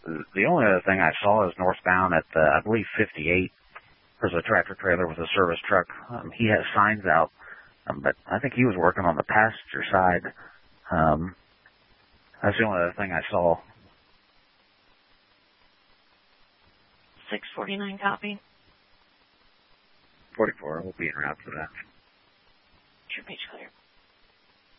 The only other thing I saw is northbound at, I believe, 58. There's a tractor trailer with a service truck. He has signs out, but I think he was working on the passenger side. That's the only other thing I saw. 649 copy. 44, we'll be en route for that. True page clear.